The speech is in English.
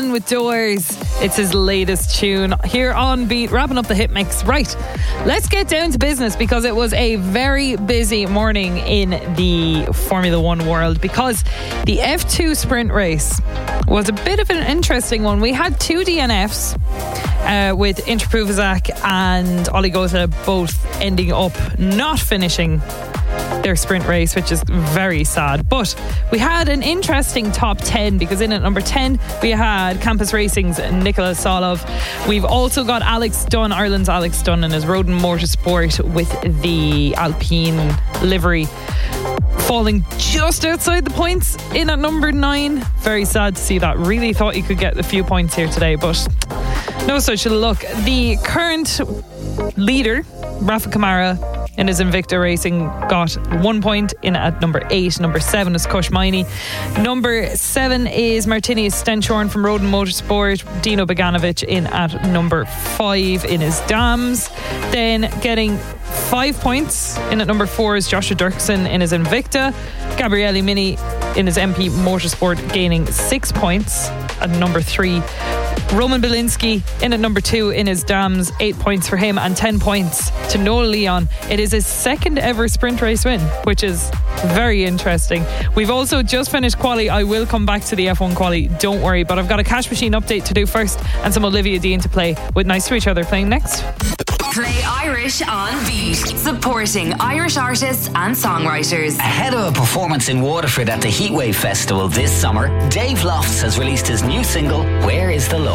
Man with Doors. It's his latest tune here on Beat, wrapping up the hit mix. Right, let's get down to business because it was a very busy morning in the Formula One world because the F2 sprint race was a bit of an interesting one. We had two DNFs with Interpuvazak and Ollie Gota both ending up not finishing their sprint race, which is very sad. But we had an interesting top 10 because in at number 10 we had Campus Racing's Nikola Solov. We've also got Alex Dunn, Ireland's Alex Dunn, in his Roden Motorsport with the Alpine livery, falling just outside the points in at number 9. Very sad to see that. Really thought he could get a few points here today, but no such luck. The current leader, Rafa Kamara, in his Invicta Racing, got 1 point in at number 8. Number 7 is Kush Miney. Number 7 is Martinius Stenshorn from Roden Motorsport. Dino Beganovic in at number 5 in his Dams. Then getting 5 points in at number 4 is Joshua Dirksen in his Invicta. Gabriele Mini in his MP Motorsport gaining 6 points at number 3. Roman Belinsky in at number 2 in his Dams, 8 points for him and 10 points to Noel Leon. It is his second ever sprint race win, which is very interesting. We've also just finished quali. I will come back to the F1 quali, don't worry, but I've got a cash machine update to do first and some Olivia Dean to play with Nice to Each Other playing next. Play Irish on Beat, supporting Irish artists and songwriters. Ahead of a performance in Waterford at the Heatwave Festival this summer, Dave Lofts has released his new single, Where is the Love?